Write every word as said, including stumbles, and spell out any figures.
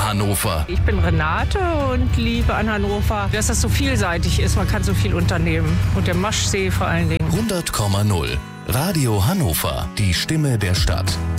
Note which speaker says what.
Speaker 1: Hannover.
Speaker 2: Ich bin Renate und liebe an Hannover, dass das so vielseitig ist. Man kann so viel unternehmen. Und der Maschsee vor allen Dingen.
Speaker 1: hundert Komma null. Radio Hannover. Die Stimme der Stadt.